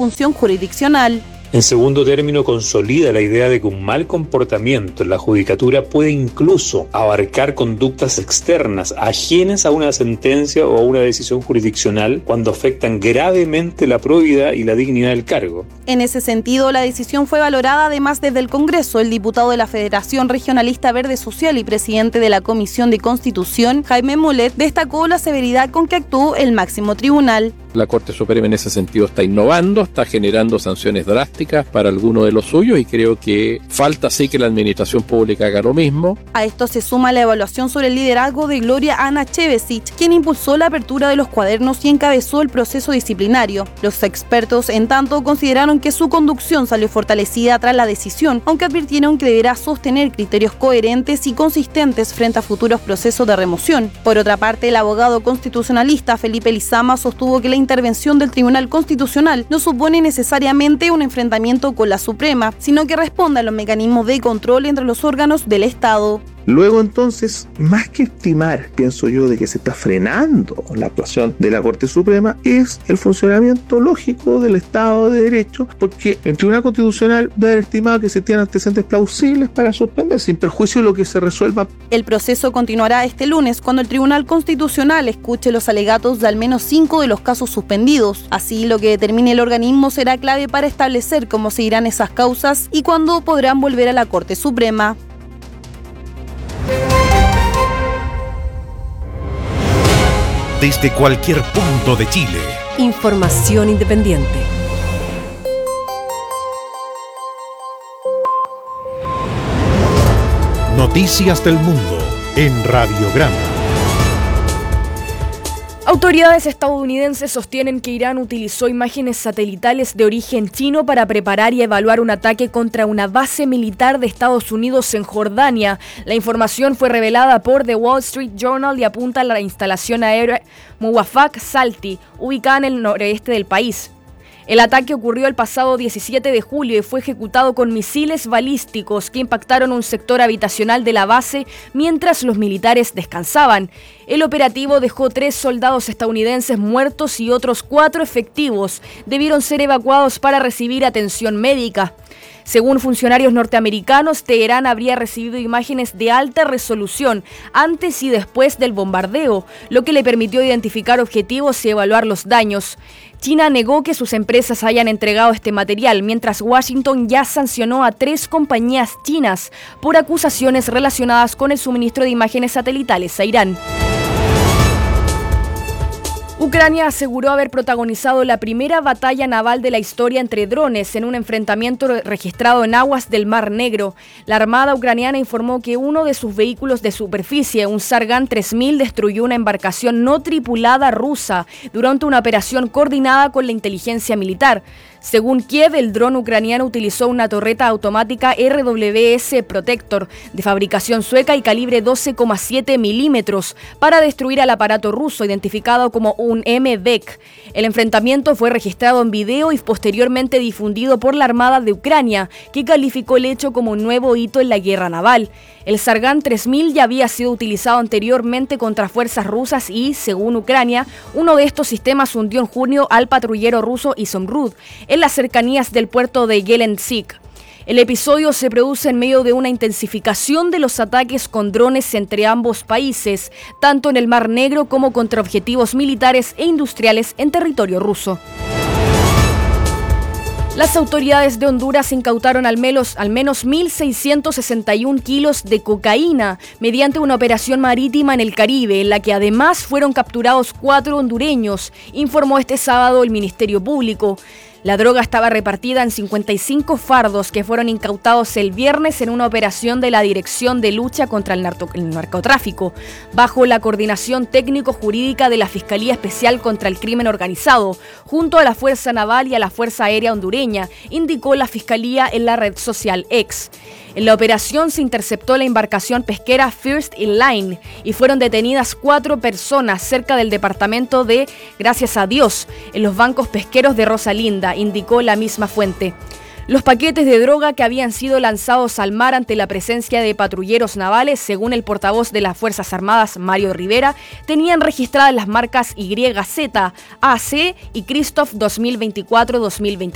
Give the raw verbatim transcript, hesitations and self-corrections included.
función jurisdiccional. En segundo término, consolida la idea de que un mal comportamiento en la judicatura puede incluso abarcar conductas externas, ajenas a una sentencia o a una decisión jurisdiccional, cuando afectan gravemente la probidad y la dignidad del cargo. En ese sentido, la decisión fue valorada además desde el Congreso. El diputado de la Federación Regionalista Verde Social y presidente de la Comisión de Constitución, Jaime Mulet, destacó la severidad con que actuó el máximo tribunal. La Corte Suprema en ese sentido está innovando, está generando sanciones drásticas para algunos de los suyos y creo que falta sí que la administración pública haga lo mismo. A esto se suma la evaluación sobre el liderazgo de Gloria Ana Chevesic, quien impulsó la apertura de los cuadernos y encabezó el proceso disciplinario. Los expertos, en tanto, consideraron que su conducción salió fortalecida tras la decisión, aunque advirtieron que deberá sostener criterios coherentes y consistentes frente a futuros procesos de remoción. Por otra parte, el abogado constitucionalista Felipe Lizama sostuvo que la intervención del Tribunal Constitucional no supone necesariamente un enfrentamiento con la Suprema, sino que responde a los mecanismos de control entre los órganos del Estado. Luego entonces, más que estimar, pienso yo, de que se está frenando la actuación de la Corte Suprema, es el funcionamiento lógico del Estado de Derecho, porque el Tribunal Constitucional debe haber estimado que se tienen antecedentes plausibles para suspender, sin perjuicio de lo que se resuelva. El proceso continuará este lunes, cuando el Tribunal Constitucional escuche los alegatos de al menos cinco de los casos suspendidos. Así, lo que determine el organismo será clave para establecer cómo se irán esas causas y cuándo podrán volver a la Corte Suprema. Desde cualquier punto de Chile. Información independiente. Noticias del mundo en Radiograma. Autoridades estadounidenses sostienen que Irán utilizó imágenes satelitales de origen chino para preparar y evaluar un ataque contra una base militar de Estados Unidos en Jordania. La información fue revelada por The Wall Street Journal y apunta a la instalación aérea Muwafaq Salti, ubicada en el noreste del país. El ataque ocurrió el pasado diecisiete de julio y fue ejecutado con misiles balísticos que impactaron un sector habitacional de la base mientras los militares descansaban. El operativo dejó tres soldados estadounidenses muertos y otros cuatro efectivos debieron ser evacuados para recibir atención médica. Según funcionarios norteamericanos, Teherán habría recibido imágenes de alta resolución antes y después del bombardeo, lo que le permitió identificar objetivos y evaluar los daños. China negó que sus empresas hayan entregado este material, mientras Washington ya sancionó a tres compañías chinas por acusaciones relacionadas con el suministro de imágenes satelitales a Irán. Ucrania aseguró haber protagonizado la primera batalla naval de la historia entre drones en un enfrentamiento registrado en aguas del Mar Negro. La Armada ucraniana informó que uno de sus vehículos de superficie, un Sargan tres mil, destruyó una embarcación no tripulada rusa durante una operación coordinada con la inteligencia militar. Según Kiev, el dron ucraniano utilizó una torreta automática R W S Protector de fabricación sueca y calibre doce coma siete milímetros para destruir al aparato ruso identificado como un M V E C. El enfrentamiento fue registrado en video y posteriormente difundido por la Armada de Ucrania, que calificó el hecho como un nuevo hito en la guerra naval. El Sargan tres mil ya había sido utilizado anteriormente contra fuerzas rusas y, según Ucrania, uno de estos sistemas hundió en junio al patrullero ruso Izumrud en las cercanías del puerto de Gelendzhik. El episodio se produce en medio de una intensificación de los ataques con drones entre ambos países, tanto en el Mar Negro como contra objetivos militares e industriales en territorio ruso. Las autoridades de Honduras incautaron al menos, al menos mil seiscientos sesenta y uno kilos de cocaína mediante una operación marítima en el Caribe, en la que además fueron capturados cuatro hondureños, informó este sábado el Ministerio Público. La droga estaba repartida en cincuenta y cinco fardos que fueron incautados el viernes en una operación de la Dirección de Lucha contra el, narco- el Narcotráfico, bajo la coordinación técnico-jurídica de la Fiscalía Especial contra el Crimen Organizado, junto a la Fuerza Naval y a la Fuerza Aérea Hondureña, indicó la Fiscalía en la red social X. En la operación se interceptó la embarcación pesquera First in Line y fueron detenidas cuatro personas cerca del departamento de Gracias a Dios, en los bancos pesqueros de Rosalinda, indicó la misma fuente. Los paquetes de droga que habían sido lanzados al mar ante la presencia de patrulleros navales, según el portavoz de las Fuerzas Armadas, Mario Rivera, tenían registradas las marcas Y Z, A C y Christoph dos mil veinticuatro dos mil veinticinco.